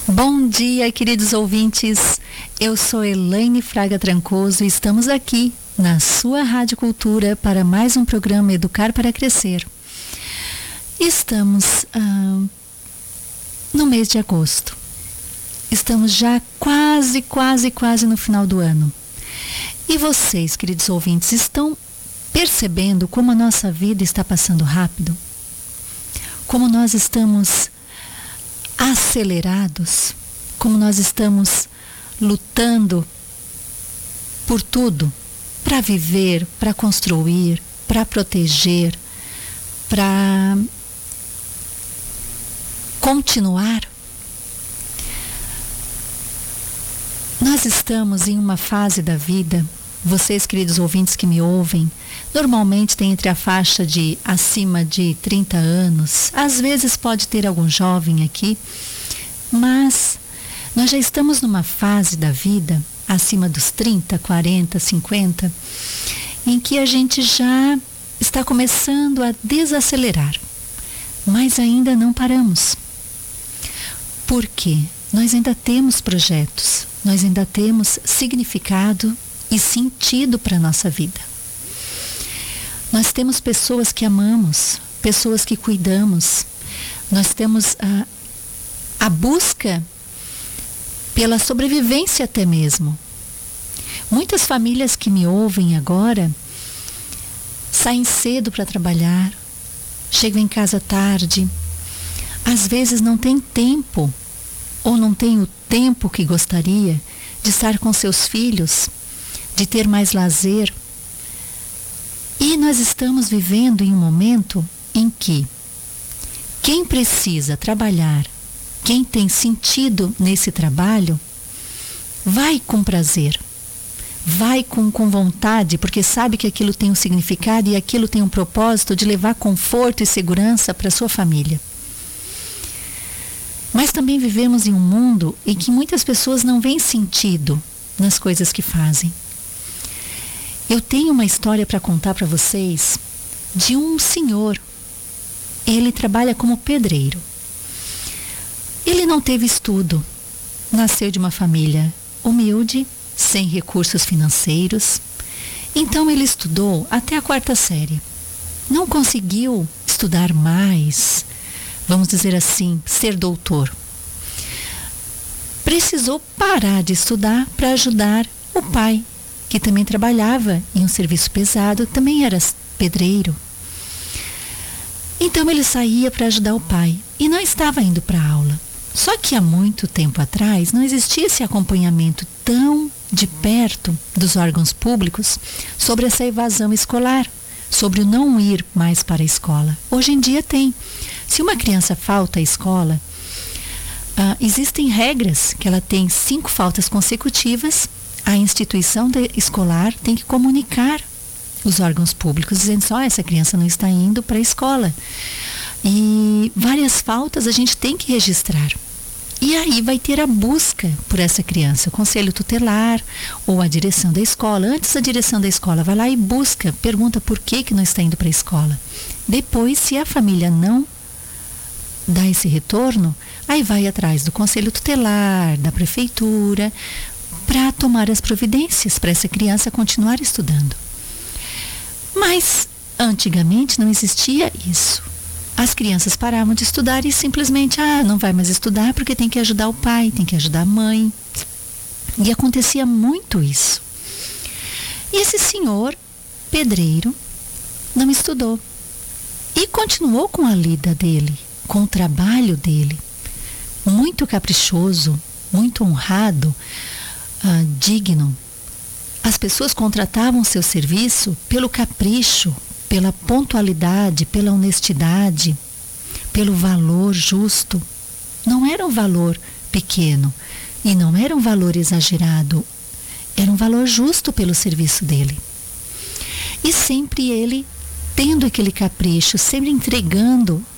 Bom dia, queridos ouvintes. Eu sou Elaine Fraga Trancoso e estamos aqui na sua Rádio Cultura para mais um programa Educar para Crescer. Estamos no mês de agosto. Estamos já quase no final do ano. E vocês, queridos ouvintes, estão percebendo como a nossa vida está passando rápido? Como nós estamos acelerados, como nós estamos lutando por tudo, para viver, para construir, para proteger, para continuar. Nós estamos em uma fase da vida, vocês, queridos ouvintes que me ouvem, normalmente tem entre a faixa de acima de 30 anos, às vezes pode ter algum jovem aqui, mas nós já estamos numa fase da vida, acima dos 30, 40, 50, em que a gente já está começando a desacelerar, mas ainda não paramos. Por quê? Nós ainda temos projetos, nós ainda temos significado e sentido para a nossa vida. Nós temos pessoas que amamos, pessoas que cuidamos, nós temos a busca pela sobrevivência até mesmo. Muitas famílias que me ouvem agora saem cedo para trabalhar, chegam em casa tarde, às vezes não tem tempo ou não tem o tempo que gostaria de estar com seus filhos, de ter mais lazer. E nós estamos vivendo em um momento em que quem precisa trabalhar, quem tem sentido nesse trabalho, vai com prazer, vai com vontade, porque sabe que aquilo tem um significado e aquilo tem um propósito de levar conforto e segurança para a sua família. Mas também vivemos em um mundo em que muitas pessoas não veem sentido nas coisas que fazem. Eu tenho uma história para contar para vocês de um senhor. Ele trabalha como pedreiro. Ele não teve estudo. Nasceu de uma família humilde, sem recursos financeiros. Então ele estudou até a 4ª série. Não conseguiu estudar mais, vamos dizer assim, ser doutor. Precisou parar de estudar para ajudar o pai, que também trabalhava em um serviço pesado, também era pedreiro. Então ele saía para ajudar o pai e não estava indo para a aula. Só que há muito tempo atrás não existia esse acompanhamento tão de perto dos órgãos públicos sobre essa evasão escolar, sobre o não ir mais para a escola. Hoje em dia tem. Se uma criança falta à escola, existem regras que ela tem 5 faltas consecutivas. A instituição escolar tem que comunicar os órgãos públicos, dizendo só, essa criança não está indo para a escola. E várias faltas a gente tem que registrar. E aí vai ter a busca por essa criança, o conselho tutelar ou a direção da escola. Antes a direção da escola vai lá e busca, pergunta por que não está indo para a escola. Depois, se a família não dá esse retorno, aí vai atrás do conselho tutelar, da prefeitura, para tomar as providências para essa criança continuar estudando. Mas antigamente não existia isso. As crianças paravam de estudar e simplesmente, não vai mais estudar porque tem que ajudar o pai, tem que ajudar a mãe. E acontecia muito isso. E esse senhor, pedreiro, não estudou. E continuou com a lida dele, com o trabalho dele. Muito caprichoso, muito honrado, digno. As pessoas contratavam seu serviço pelo capricho, pela pontualidade, pela honestidade, pelo valor justo. Não era um valor pequeno e não era um valor exagerado, era um valor justo pelo serviço dele. E sempre ele tendo aquele capricho, sempre entregando